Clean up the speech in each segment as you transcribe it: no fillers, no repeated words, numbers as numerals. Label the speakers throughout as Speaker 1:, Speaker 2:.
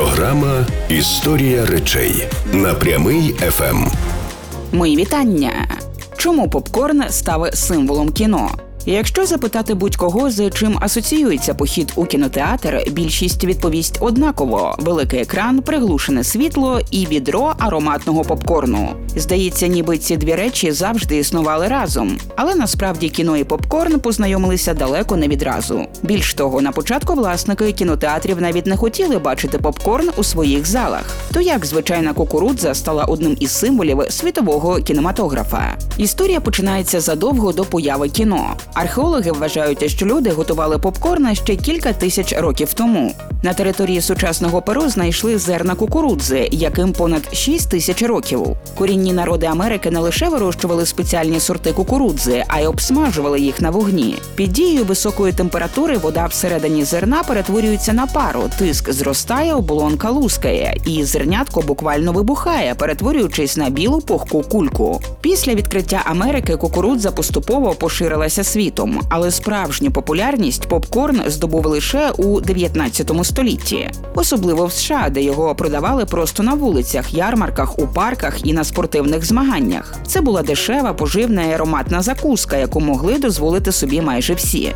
Speaker 1: Програма «Історія речей» на Прямий ФМ.
Speaker 2: Мої вітання! Чому попкорн став символом кіно? Якщо запитати будь-кого, з чим асоціюється похід у кінотеатр, більшість відповість однаково – великий екран, приглушене світло і відро ароматного попкорну. Здається, ніби ці дві речі завжди існували разом. Але насправді кіно і попкорн познайомилися далеко не відразу. Більш того, на початку власники кінотеатрів навіть не хотіли бачити попкорн у своїх залах. То як звичайна кукурудза стала одним із символів світового кінематографа? Історія починається задовго до появи кіно. Археологи вважають, що люди готували попкорн ще кілька тисяч років тому. На території сучасного Перу знайшли зерна кукурудзи, яким понад 6 тисяч років. Корінні народи Америки не лише вирощували спеціальні сорти кукурудзи, а й обсмажували їх на вогні. Під дією високої температури вода всередині зерна перетворюється на пару, тиск зростає, оболонка лускає, і зернятко буквально вибухає, перетворюючись на білу пухку кульку. Після відкриття Америки кукурудза поступово поширилася світом, але справжню популярність попкорн здобув лише у 19 столітті. Особливо в США, де його продавали просто на вулицях, ярмарках, у парках і на спортивних змаганнях. Це була дешева, поживна і ароматна закуска, яку могли дозволити собі майже всі.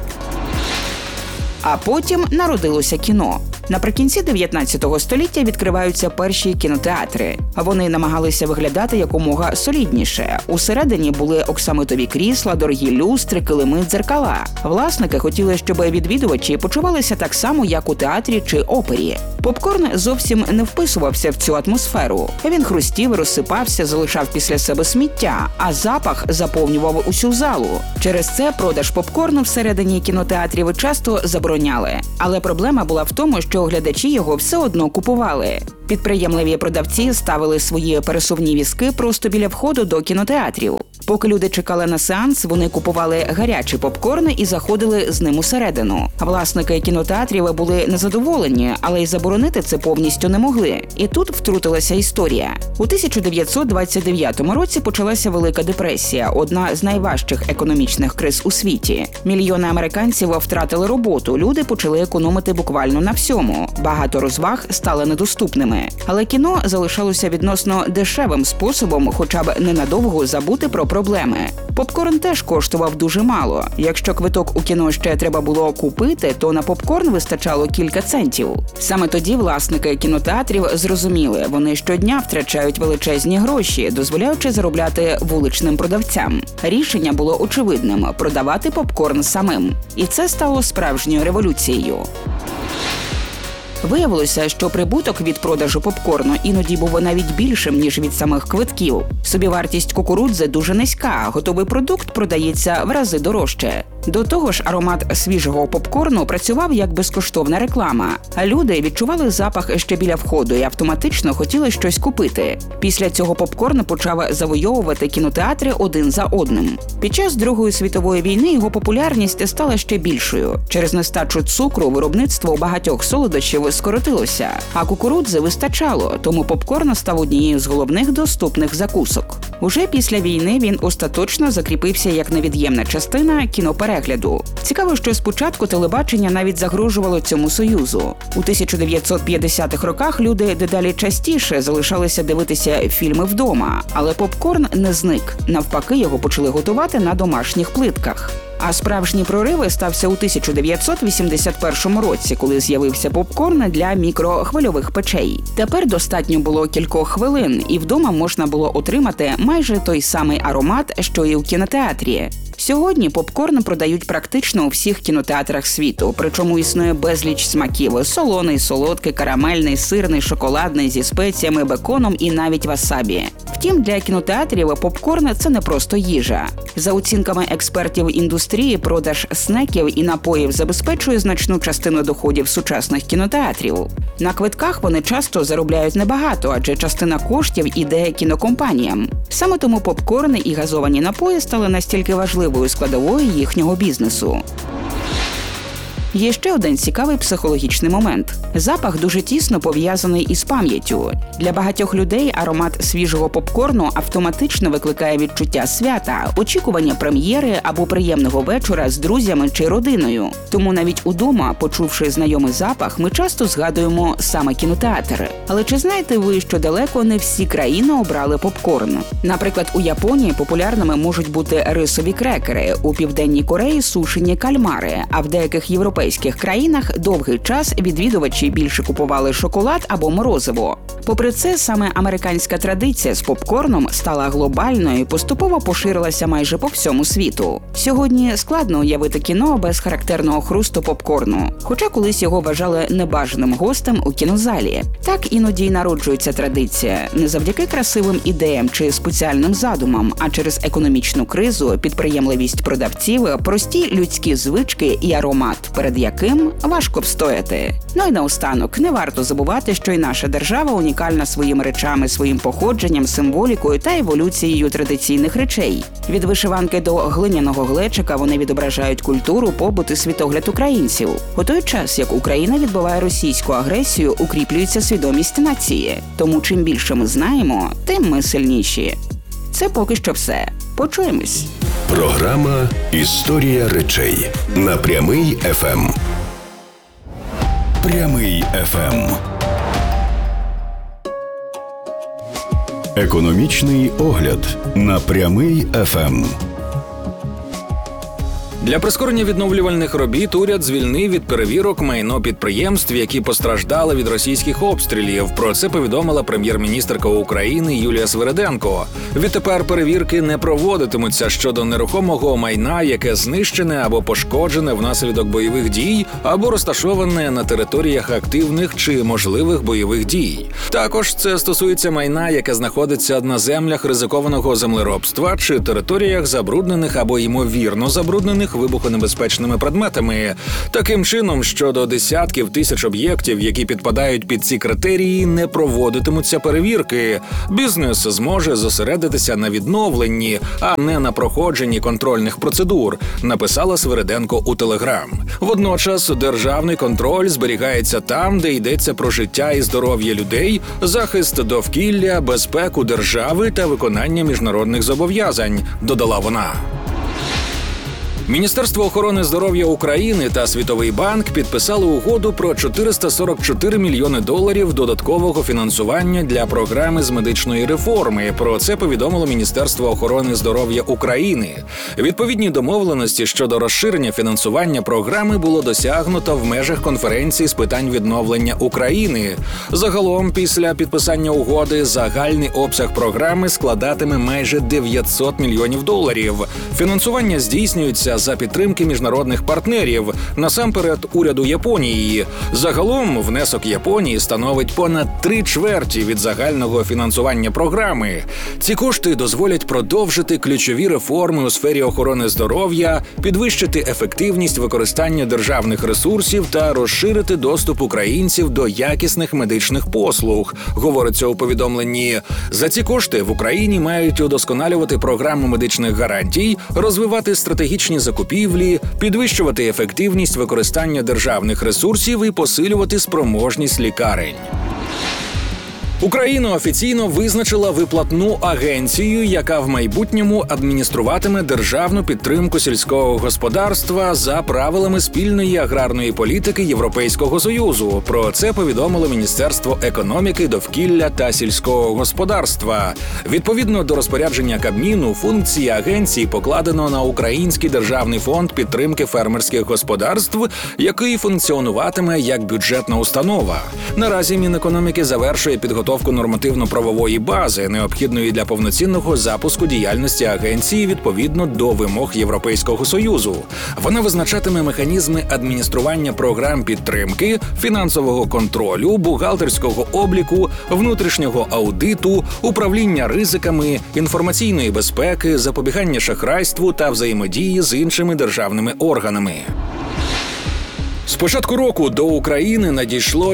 Speaker 2: А потім народилося кіно. Наприкінці 19 століття відкриваються перші кінотеатри. Вони намагалися виглядати якомога солідніше. Усередині були оксамитові крісла, дорогі люстри, килими, дзеркала. Власники хотіли, щоб відвідувачі почувалися так само, як у театрі чи опері. Попкорн зовсім не вписувався в цю атмосферу. Він хрустів, розсипався, залишав після себе сміття, а запах заповнював усю залу. Через це продаж попкорну всередині кінотеатрів часто забороняли. Але проблема була в тому, що глядачі його все одно купували. Підприємливі продавці ставили свої пересувні візки просто біля входу до кінотеатрів. Поки люди чекали на сеанс, вони купували гарячий попкорн і заходили з ним усередину. Власники кінотеатрів були незадоволені, але й заборонити це повністю не могли. І тут втрутилася історія. У 1929 році почалася Велика депресія, одна з найважчих економічних криз у світі. Мільйони американців втратили роботу, люди почали економити буквально на всьому. Багато розваг стали недоступними. Але кіно залишалося відносно дешевим способом хоча б ненадовго забути про проблеми. Попкорн теж коштував дуже мало. Якщо квиток у кіно ще треба було купити, то на попкорн вистачало кілька центів. Саме тоді власники кінотеатрів зрозуміли, вони щодня втрачають величезні гроші, дозволяючи заробляти вуличним продавцям. Рішення було очевидним – продавати попкорн самим. І це стало справжньою революцією. Виявилося, що прибуток від продажу попкорну іноді був навіть більшим, ніж від самих квитків. Собівартість кукурудзи дуже низька, готовий продукт продається в рази дорожче. До того ж, аромат свіжого попкорну працював як безкоштовна реклама. А люди відчували запах ще біля входу і автоматично хотіли щось купити. Після цього попкорн почав завойовувати кінотеатри один за одним. Під час Другої світової війни його популярність стала ще більшою. Через нестачу цукру виробництво у багатьох солодощів скоротилося, а кукурудзи вистачало, тому попкорн став однією з головних доступних закусок. Уже після війни він остаточно закріпився як невід'ємна частина кіноперегляду. Цікаво, що спочатку телебачення навіть загрожувало цьому союзу. У 1950-х роках люди дедалі частіше залишалися дивитися фільми вдома, але попкорн не зник. Навпаки, його почали готувати на домашніх плитках. А справжній прорив стався у 1981 році, коли з'явився попкорн для мікрохвильових печей. Тепер достатньо було кількох хвилин, і вдома можна було отримати майже той самий аромат, що і у кінотеатрі. Сьогодні попкорн продають практично у всіх кінотеатрах світу, причому існує безліч смаків – солоний, солодкий, карамельний, сирний, шоколадний, зі спеціями, беконом і навіть васабі. Втім, для кінотеатрів попкорн – це не просто їжа. За оцінками експертів індустрії, продаж снеків і напоїв забезпечує значну частину доходів сучасних кінотеатрів. На квитках вони часто заробляють небагато, адже частина коштів іде кінокомпаніям. Саме тому попкорн і газовані напої стали настільки важливою складовою їхнього бізнесу. Є ще один цікавий психологічний момент. Запах дуже тісно пов'язаний із пам'яттю. Для багатьох людей аромат свіжого попкорну автоматично викликає відчуття свята, очікування прем'єри або приємного вечора з друзями чи родиною. Тому навіть удома, почувши знайомий запах, ми часто згадуємо саме кінотеатр. Але чи знаєте ви, що далеко не всі країни обрали попкорн? Наприклад, у Японії популярними можуть бути рисові крекери, у Південній Кореї – сушені кальмари, а в деяких європейських країнах довгий час відвідувачі більше купували шоколад або морозиво. Попри це, саме американська традиція з попкорном стала глобальною і поступово поширилася майже по всьому світу. Сьогодні складно уявити кіно без характерного хрусту попкорну, хоча колись його вважали небажаним гостем у кінозалі. Так іноді й народжується традиція. Не завдяки красивим ідеям чи спеціальним задумам, а через економічну кризу, підприємливість продавців, прості людські звички і аромат, перед яким важко встояти. Ну і наостанок, не варто забувати, що і наша держава унікальна своїми речами, своїм походженням, символікою та еволюцією традиційних речей. Від вишиванки до глиняного глечика вони відображають культуру, побут і світогляд українців. У той час, як Україна відбиває російську агресію, укріплюється свідомість нації. Тому чим більше ми знаємо, тим ми сильніші. Це поки що все. Почуємось.
Speaker 1: Програма «Історія речей» на Прямий ФМ. Прямий ФМ. Економічний огляд на Прямий ФМ.
Speaker 3: Для прискорення відновлювальних робіт уряд звільнив від перевірок майно підприємств, які постраждали від російських обстрілів. Про це повідомила прем'єр-міністерка України Юлія Свериденко. Відтепер перевірки не проводитимуться щодо нерухомого майна, яке знищене або пошкоджене внаслідок бойових дій, або розташоване на територіях активних чи можливих бойових дій. Також це стосується майна, яке знаходиться на землях ризикованого землеробства чи територіях забруднених або ймовірно забруднених вибухонебезпечними предметами. Таким чином, щодо десятків тисяч об'єктів, які підпадають під ці критерії, не проводитимуться перевірки. Бізнес зможе зосередитися на відновленні, а не на проходженні контрольних процедур, написала Свериденко у Телеграм. Водночас державний контроль зберігається там, де йдеться про життя і здоров'я людей, захист довкілля, безпеку держави та виконання міжнародних зобов'язань, додала вона. Міністерство охорони здоров'я України та Світовий банк підписали угоду про $444 мільйони додаткового фінансування для програми з медичної реформи. Про це повідомило Міністерство охорони здоров'я України. Відповідні домовленості щодо розширення фінансування програми було досягнуто в межах конференції з питань відновлення України. Загалом, після підписання угоди, загальний обсяг програми складатиме майже $900 мільйонів. Фінансування здійснюється за підтримки міжнародних партнерів, насамперед уряду Японії. Загалом внесок Японії становить понад 3/4 від загального фінансування програми. Ці кошти дозволять продовжити ключові реформи у сфері охорони здоров'я, підвищити ефективність використання державних ресурсів та розширити доступ українців до якісних медичних послуг, говориться у повідомленні. За ці кошти в Україні мають удосконалювати програму медичних гарантій, розвивати стратегічні закупівлі, підвищувати ефективність використання державних ресурсів і посилювати спроможність лікарень. Україна офіційно визначила виплатну агенцію, яка в майбутньому адмініструватиме державну підтримку сільського господарства за правилами спільної аграрної політики Європейського Союзу. Про це повідомило Міністерство економіки, довкілля та сільського господарства. Відповідно до розпорядження Кабміну, функції агенції покладено на Український державний фонд підтримки фермерських господарств, який функціонуватиме як бюджетна установа. Наразі Мінекономіки завершує підготовку нормативно-правової бази, необхідної для повноцінного запуску діяльності агенції відповідно до вимог Європейського Союзу. Вона визначатиме механізми адміністрування програм підтримки, фінансового контролю, бухгалтерського обліку, внутрішнього аудиту, управління ризиками, інформаційної безпеки, запобігання шахрайству та взаємодії з іншими державними органами. З початку року до України надійшло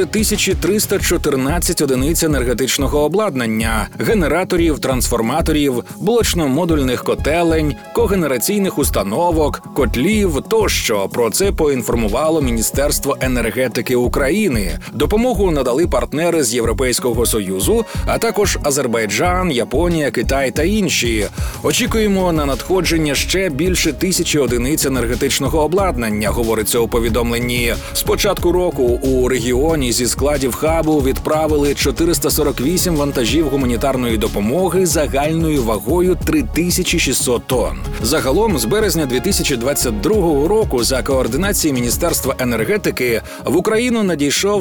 Speaker 3: 4314 одиниць енергетичного обладнання, генераторів, трансформаторів, блочно-модульних котелень, когенераційних установок, котлів тощо. Про це поінформувало Міністерство енергетики України. Допомогу надали партнери з Європейського Союзу, а також Азербайджан, Японія, Китай та інші. Очікуємо на надходження ще більше 1000 одиниць енергетичного обладнання, говориться у повідомленні. З початку року у регіоні зі складів хабу відправили 448 вантажів гуманітарної допомоги загальною вагою 3600 тонн. Загалом, з березня 2022 року, за координації Міністерства енергетики, в Україну надійшов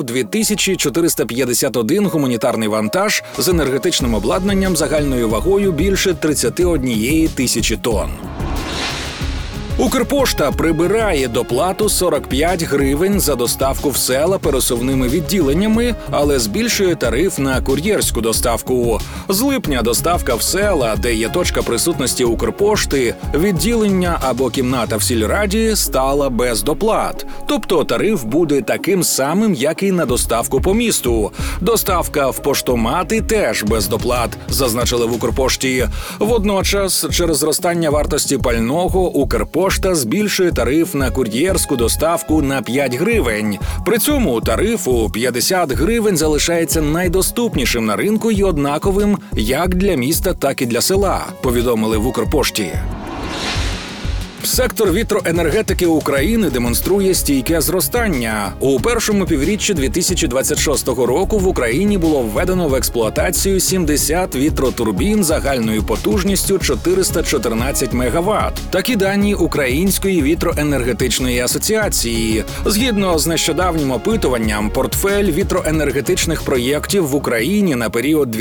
Speaker 3: 2451 гуманітарний вантаж з енергетичним обладнанням загальною вагою більше 31 тисячі тонн. Укрпошта прибирає доплату 45 гривень за доставку в села пересувними відділеннями, але збільшує тариф на кур'єрську доставку. З липня доставка в села, де є точка присутності Укрпошти, відділення або кімната в сільраді, стала без доплат. Тобто тариф буде таким самим, як і на доставку по місту. Доставка в поштомати теж без доплат, зазначили в Укрпошті. Водночас, через зростання вартості пального, Укрпошта збільшує тариф на кур'єрську доставку на 5 гривень. При цьому тариф у 50 гривень залишається найдоступнішим на ринку і однаковим як для міста, так і для села, повідомили в Укрпошті. Сектор вітроенергетики України демонструє стійке зростання. У першому півріччі 2026 року в Україні було введено в експлуатацію 70 вітротурбін загальною потужністю 414 МВт. Такі дані Української вітроенергетичної асоціації. Згідно з нещодавнім опитуванням, портфель вітроенергетичних проєктів в Україні на період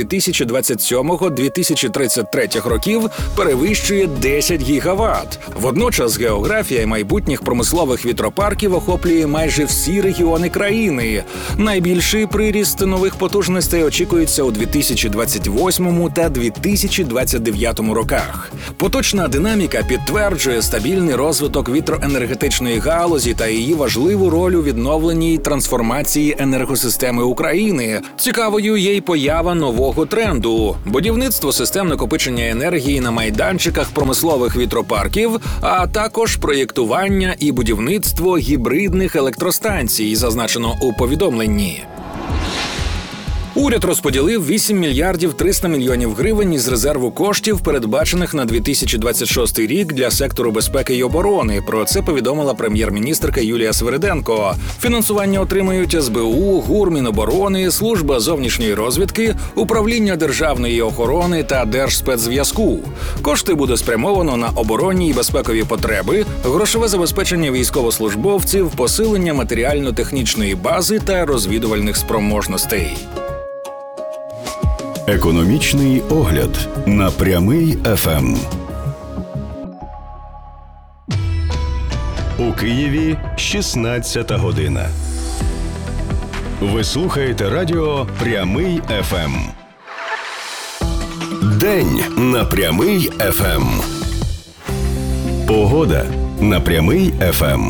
Speaker 3: 2027-2033 років перевищує 10 ГВт. Водночас географія майбутніх промислових вітропарків охоплює майже всі регіони країни. Найбільший приріст нових потужностей очікується у 2028 та 2029 роках. Поточна динаміка підтверджує стабільний розвиток вітроенергетичної галузі та її важливу роль у відновленні й трансформації енергосистеми України. Цікавою є й поява нового тренду – будівництво систем накопичення енергії на майданчиках промислових вітропарків, а також проєктування і будівництво гібридних електростанцій, зазначено у повідомленні. Уряд розподілив 8 мільярдів 300 мільйонів гривень із резерву коштів, передбачених на 2026 рік для сектору безпеки й оборони. Про це повідомила прем'єр-міністерка Юлія Свериденко. Фінансування отримають СБУ, ГУР, Міноборони, Служба зовнішньої розвідки, Управління державної охорони та Держспецзв'язку. Кошти буде спрямовано на оборонні і безпекові потреби, грошове забезпечення військовослужбовців, посилення матеріально-технічної бази та розвідувальних спроможностей.
Speaker 1: Економічний огляд на Прямий ФМ.
Speaker 4: У Києві 16 година. Ви слухаєте радіо Прямий ФМ.
Speaker 1: День на Прямий ФМ. Погода на Прямий ФМ.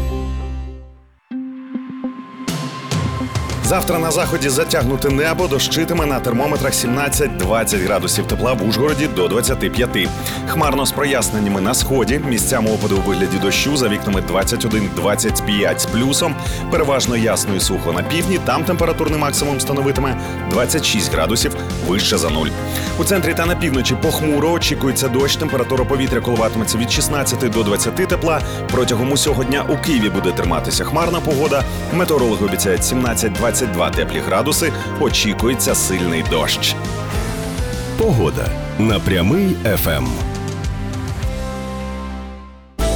Speaker 5: Завтра на заході затягнуте небо, дощитиме, на термометрах 17-20 градусів тепла, в Ужгороді до 25. Хмарно з проясненнями на сході, місцями опади у вигляді дощу, за вікнами 21-25 з плюсом, переважно ясно і сухо на півдні, там температурний максимум становитиме 26 градусів, вище за нуль. У центрі та на півночі похмуро, очікується дощ, температура повітря коливатиметься від 16 до 20 тепла. Протягом усього дня у Києві буде триматися хмарна погода, метеорологи обіцяють 17-22 теплі градуси, очікується сильний дощ.
Speaker 1: Погода на Прямий ФМ.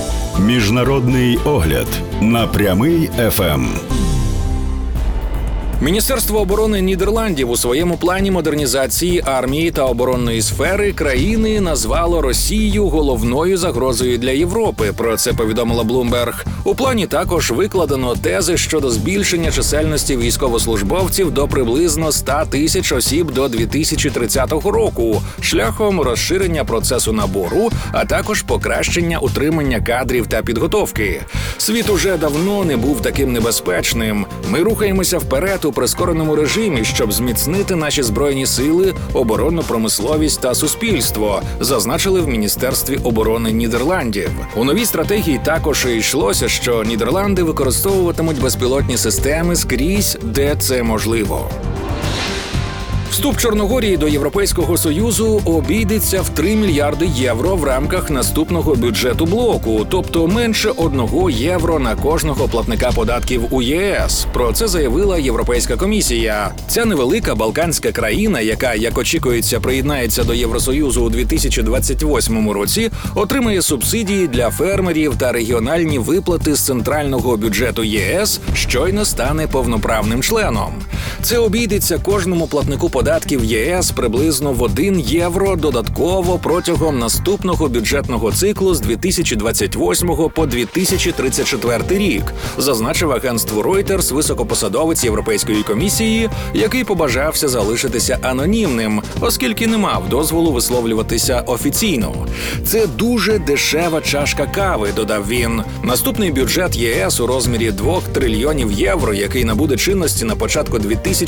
Speaker 1: Міжнародний огляд на Прямий ФМ.
Speaker 3: Міністерство оборони Нідерландів у своєму плані модернізації армії та оборонної сфери країни назвало Росію головною загрозою для Європи. Про це повідомила Bloomberg. У плані також викладено тези щодо збільшення чисельності військовослужбовців до приблизно 100 тисяч осіб до 2030 року, шляхом розширення процесу набору, а також покращення утримання кадрів та підготовки. Світ уже давно не був таким небезпечним. Ми рухаємося вперед у прискореному режимі, щоб зміцнити наші збройні сили, оборонну промисловість та суспільство, зазначили в Міністерстві оборони Нідерландів. У новій стратегії також йшлося, що Нідерланди використовуватимуть безпілотні системи скрізь, де це можливо. Вступ Чорногорії до Європейського Союзу обійдеться в 3 мільярди євро в рамках наступного бюджету блоку, тобто менше 1 євро на кожного платника податків у ЄС. Про це заявила Європейська комісія. Ця невелика балканська країна, яка, як очікується, приєднається до Євросоюзу у 2028 році, отримає субсидії для фермерів та регіональні виплати з центрального бюджету ЄС, щойно стане повноправним членом. Це обійдеться кожному платнику податків ЄС приблизно в 1 євро додатково протягом наступного бюджетного циклу з 2028 по 2034 рік, зазначив агентству Reuters високопосадовець Європейської комісії, який побажався залишитися анонімним, оскільки не мав дозволу висловлюватися офіційно. Це дуже дешева чашка кави, додав він. Наступний бюджет ЄС у розмірі 2 трильйонів євро, який набуде чинності на початку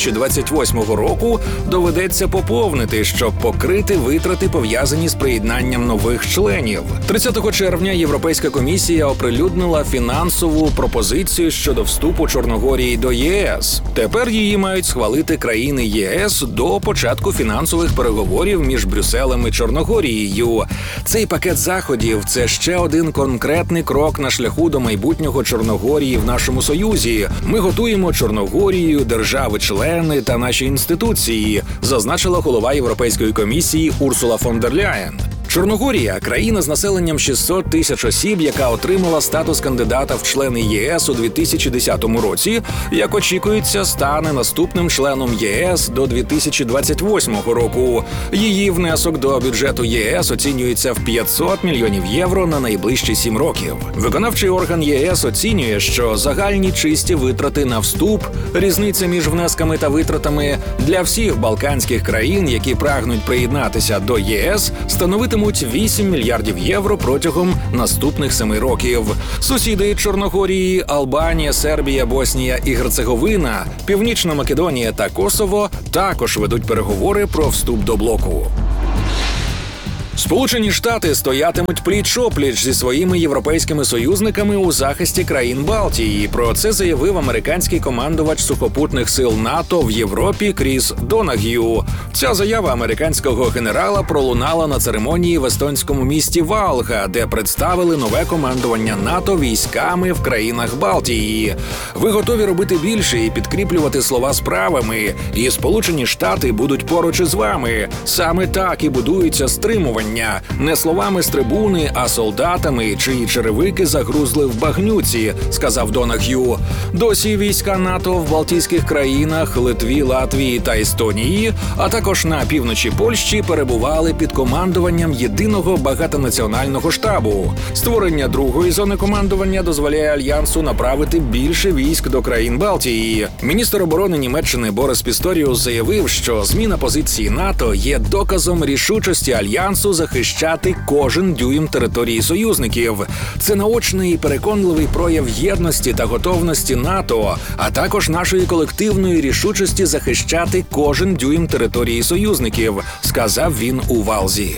Speaker 3: 2028 року, доведеться поповнити, щоб покрити витрати, пов'язані з приєднанням нових членів. 30 червня Європейська комісія оприлюднила фінансову пропозицію щодо вступу Чорногорії до ЄС. Тепер її мають схвалити країни ЄС до початку фінансових переговорів між Брюсселем і Чорногорією. Цей пакет заходів – це ще один конкретний крок на шляху до майбутнього Чорногорії в нашому Союзі. Ми готуємо Чорногорію, держави-члени та наші інституції, зазначила голова Європейської комісії Урсула фон дер Ляєн. Чорногорія – країна з населенням 600 тисяч осіб, яка отримала статус кандидата в члени ЄС у 2010 році, як очікується, стане наступним членом ЄС до 2028 року. Її внесок до бюджету ЄС оцінюється в 500 мільйонів євро на найближчі 7 років. Виконавчий орган ЄС оцінює, що загальні чисті витрати на вступ, різниця між внесками та витратами для всіх балканських країн, які прагнуть приєднатися до ЄС, становитимуть 8 мільярдів євро протягом наступних 7 років. Сусіди Чорногорії – Албанія, Сербія, Боснія і Герцеговина, Північна Македонія та Косово – також ведуть переговори про вступ до блоку. Сполучені Штати стоятимуть пліч-опліч зі своїми європейськими союзниками у захисті країн Балтії. Про це заявив американський командувач сухопутних сил НАТО в Європі Кріс Донаг'ю. Ця заява американського генерала пролунала на церемонії в естонському місті Валга, де представили нове командування НАТО військами в країнах Балтії. Ви готові робити більше і підкріплювати слова справами, і Сполучені Штати будуть поруч із вами. Саме так і будується стримування. Не словами з трибуни, а солдатами, чиї черевики загрузли в багнюці, сказав Донаг'ю. Досі війська НАТО в Балтійських країнах, Литві, Латвії та Естонії, а також на півночі Польщі перебували під командуванням єдиного багатонаціонального штабу. Створення другої зони командування дозволяє Альянсу направити більше військ до країн Балтії. Міністр оборони Німеччини Борис Пісторіус заявив, що зміна позиції НАТО є доказом рішучості Альянсу захищати кожен дюйм території союзників. Це наочний і переконливий прояв єдності та готовності НАТО, а також нашої колективної рішучості захищати кожен дюйм території союзників, сказав він у Валзі.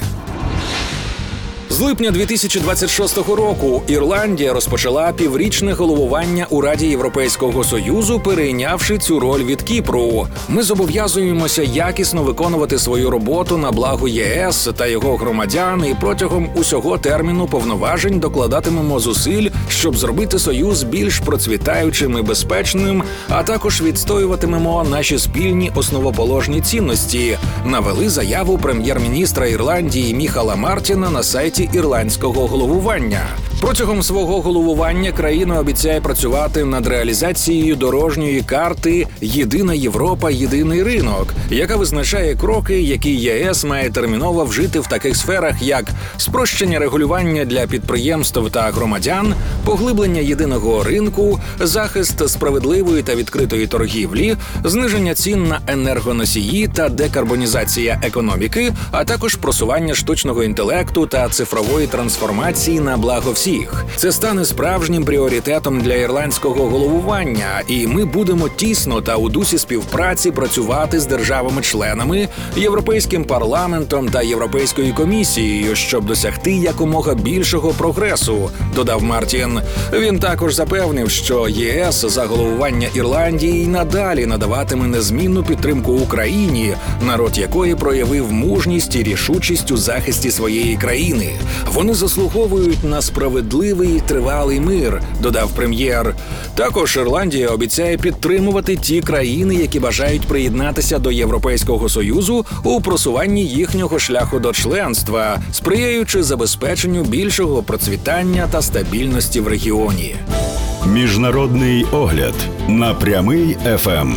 Speaker 3: З липня 2026 року Ірландія розпочала піврічне головування у Раді Європейського Союзу, перейнявши цю роль від Кіпру. Ми зобов'язуємося якісно виконувати свою роботу на благо ЄС та його громадян і протягом усього терміну повноважень докладатимемо зусиль, щоб зробити Союз більш процвітаючим і безпечним, а також відстоюватимемо наші спільні основоположні цінності, навели заяву прем'єр-міністра Ірландії Міхала Мартіна на сайті ірландського головування. Протягом свого головування країна обіцяє працювати над реалізацією дорожньої карти «Єдина Європа. Єдиний ринок», яка визначає кроки, які ЄС має терміново вжити в таких сферах, як спрощення регулювання для підприємств та громадян, поглиблення єдиного ринку, захист справедливої та відкритої торгівлі, зниження цін на енергоносії та декарбонізація економіки, а також просування штучного інтелекту та цифрової трансформації на благо всіх. Це стане справжнім пріоритетом для ірландського головування, і ми будемо тісно та у дусі співпраці працювати з державами-членами, Європейським парламентом та Європейською комісією, щоб досягти якомога більшого прогресу, додав Мартін. Він також запевнив, що ЄС за головування Ірландії й надалі надаватиме незмінну підтримку Україні, народ якої проявив мужність і рішучість у захисті своєї країни. Вони заслуговують на справедливий і тривалий мир, додав прем'єр. Також Ірландія обіцяє підтримувати ті країни, які бажають приєднатися до Європейського Союзу у просуванні їхнього шляху до членства, сприяючи забезпеченню більшого процвітання та стабільності в регіоні.
Speaker 4: Міжнародний огляд на Прямий ФМ.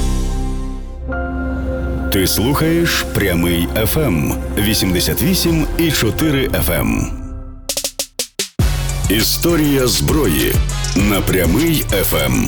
Speaker 4: Ти слухаєш Прямий ФМ 88,4 FM. Історія зброї на Прямий ФМ.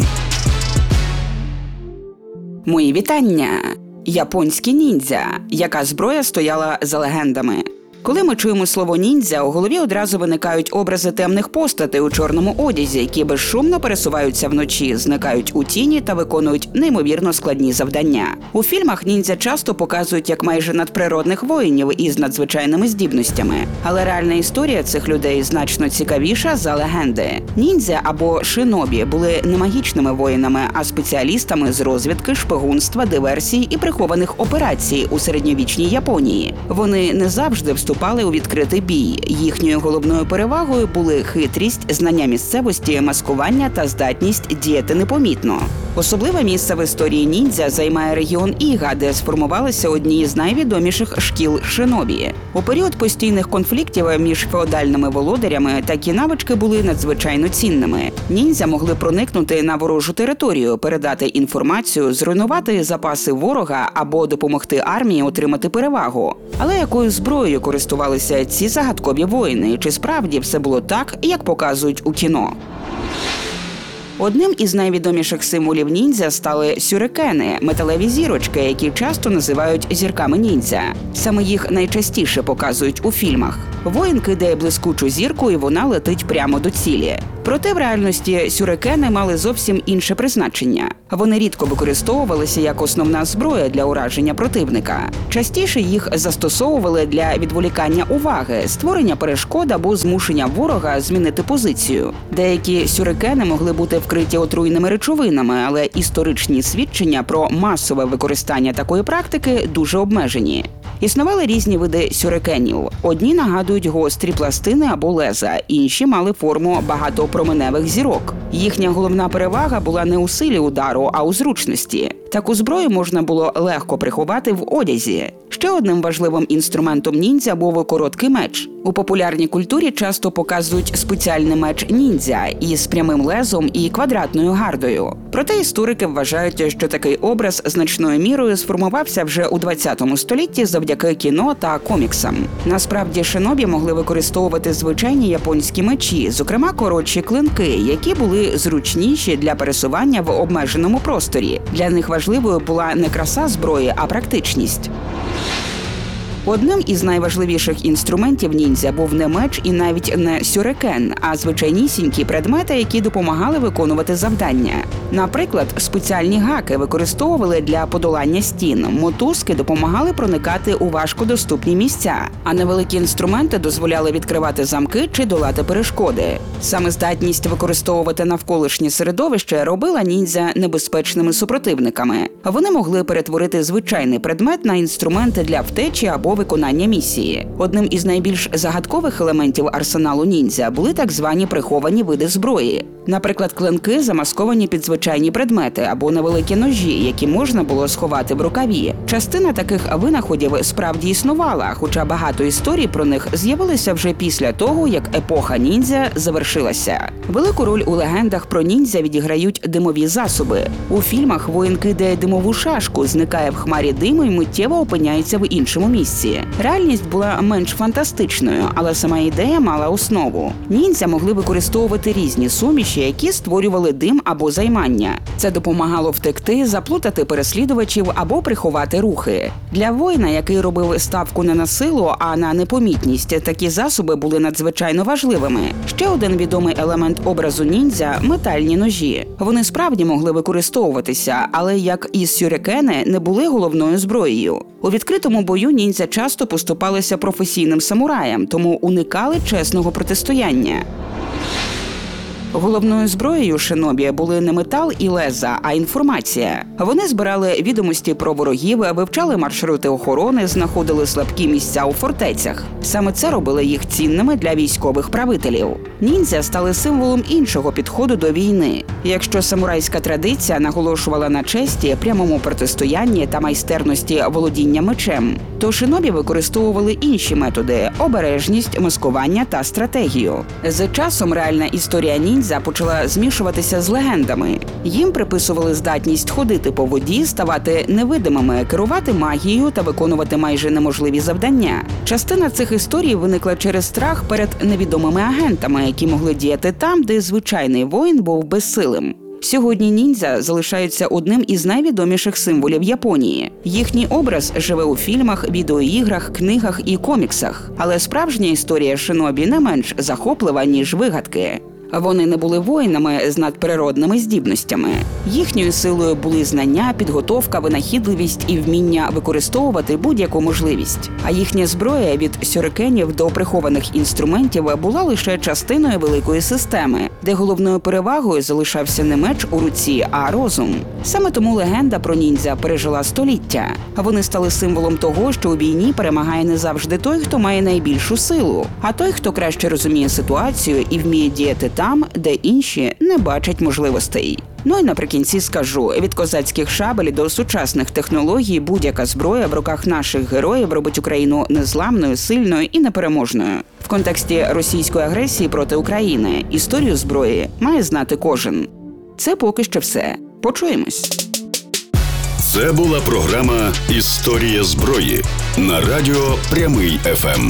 Speaker 2: Мої вітання! Японські ніндзя. Яка зброя стояла за легендами? Коли ми чуємо слово «ніндзя», у голові одразу виникають образи темних постатей у чорному одязі, які безшумно пересуваються вночі, зникають у тіні та виконують неймовірно складні завдання. У фільмах ніндзя часто показують як майже надприродних воїнів із надзвичайними здібностями. Але реальна історія цих людей значно цікавіша за легенди. Ніндзя або шинобі були не магічними воїнами, а спеціалістами з розвідки, шпигунства, диверсій і прихованих операцій у середньовічній Японії. Вони не завжди вступали у відкритий бій. Їхньою головною перевагою були хитрість, знання місцевості, маскування та здатність діяти непомітно. Особливе місце в історії ніндзя займає регіон Іга, де сформувалися одні з найвідоміших шкіл шинобі. У період постійних конфліктів між феодальними володарями такі навички були надзвичайно цінними. Ніндзя могли проникнути на ворожу територію, передати інформацію, зруйнувати запаси ворога або допомогти армії отримати перевагу. Але якою зброєю користувалися ці загадкові воїни? Чи справді все було так, як показують у кіно? Одним із найвідоміших символів ніндзя стали сюрикени – металеві зірочки, які часто називають зірками ніндзя. Саме їх найчастіше показують у фільмах. Воїн кидає блискучу зірку, і вона летить прямо до цілі. Проте в реальності сюрикени мали зовсім інше призначення. Вони рідко використовувалися як основна зброя для ураження противника. Частіше їх застосовували для відволікання уваги, створення перешкод або змушення ворога змінити позицію. Деякі сюрикени могли бути вкриті отруйними речовинами, але історичні свідчення про масове використання такої практики дуже обмежені. Існували різні види сюрикенів. Одні нагадують гострі пластини або леза, інші мали форму багатопроменевих зірок. Їхня головна перевага була не у силі удару, а у зручності. Таку зброю можна було легко приховати в одязі. Ще одним важливим інструментом ніндзя був короткий меч. У популярній культурі часто показують спеціальний меч ніндзя із прямим лезом і квадратною гардою. Проте історики вважають, що такий образ значною мірою сформувався вже у 20 столітті завдяки кіно та коміксам. Насправді шинобі могли використовувати звичайні японські мечі, зокрема коротші клинки, які були зручніші для пересування в обмеженому просторі. Для них важливою була не краса зброї, а практичність. Одним із найважливіших інструментів ніндзя був не меч і навіть не сюрикен, а звичайнісінькі предмети, які допомагали виконувати завдання. Наприклад, спеціальні гаки використовували для подолання стін, мотузки допомагали проникати у важкодоступні місця, а невеликі інструменти дозволяли відкривати замки чи долати перешкоди. Саме здатність використовувати навколишнє середовище робила ніндзя небезпечними супротивниками. Вони могли перетворити звичайний предмет на інструменти для втечі або його виконання місії. Одним із найбільш загадкових елементів арсеналу ніндзя були так звані приховані види зброї. Наприклад, клинки, замасковані під звичайні предмети, або невеликі ножі, які можна було сховати в рукаві. Частина таких винаходів справді існувала, хоча багато історій про них з'явилися вже після того, як епоха ніндзя завершилася. Велику роль у легендах про ніндзя відіграють димові засоби. У фільмах воїн кидає димову шашку, зникає в хмарі диму і миттєво опиняється в іншому місці. Реальність була менш фантастичною, але сама ідея мала основу. Ніндзя могли використовувати різні суміші, які створювали дим або займання. Це допомагало втекти, заплутати переслідувачів або приховати рухи. Для воїна, який робив ставку не на силу, а на непомітність, такі засоби були надзвичайно важливими. Ще один відомий елемент образу ніндзя – метальні ножі. Вони справді могли використовуватися, але, як і сюрикени, не були головною зброєю. У відкритому бою ніндзя часто поступалися професійним самураям, тому уникали чесного протистояння. Головною зброєю шинобі були не метал і леза, а інформація. Вони збирали відомості про ворогів, вивчали маршрути охорони, знаходили слабкі місця у фортецях. Саме це робило їх цінними для військових правителів. Ніндзя стали символом іншого підходу до війни. Якщо самурайська традиція наголошувала на честі, прямому протистоянні та майстерності володіння мечем, то шинобі використовували інші методи – обережність, маскування та стратегію. З часом реальна історія ніндзя почала змішуватися з легендами. Їм приписували здатність ходити по воді, ставати невидимими, керувати магією та виконувати майже неможливі завдання. Частина цих історій виникла через страх перед невідомими агентами, які могли діяти там, де звичайний воїн був безсилим. Сьогодні ніндзя залишаються одним із найвідоміших символів Японії. Їхній образ живе у фільмах, відеоіграх, книгах і коміксах. Але справжня історія шинобі не менш захоплива, ніж вигадки. Вони не були воїнами з надприродними здібностями. Їхньою силою були знання, підготовка, винахідливість і вміння використовувати будь-яку можливість. А їхня зброя від сюрикенів до прихованих інструментів була лише частиною великої системи, де головною перевагою залишався не меч у руці, а розум. Саме тому легенда про ніндзя пережила століття. Вони стали символом того, що у війні перемагає не завжди той, хто має найбільшу силу, а той, хто краще розуміє ситуацію і вміє діяти там, де інші не бачать можливостей. Ну і наприкінці скажу, від козацьких шабель до сучасних технологій будь-яка зброя в руках наших героїв робить Україну незламною, сильною і непереможною. В контексті російської агресії проти України історію зброї має знати кожен. Це поки що все. Почуємось.
Speaker 4: Це була програма «Історія зброї» на радіо «Прямий ФМ».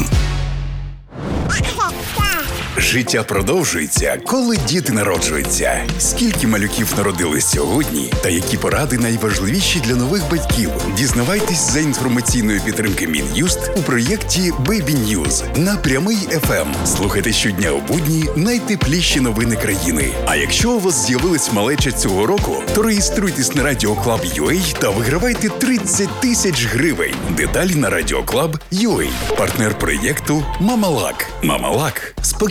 Speaker 6: Життя продовжується, коли діти народжуються. Скільки малюків народились сьогодні та які поради найважливіші для нових батьків? Дізнавайтесь за інформаційної підтримки Мін'юст у проєкті Baby News на Прямий ФМ. Слухайте щодня у будні найтепліші новини країни. А якщо у вас з'явилась малеча цього року, то реєструйтесь на Radio Club UA та вигравайте 30 тисяч гривень. Деталі на Radio Club UA. Партнер проєкту Мамалак. Мамалак – спокійно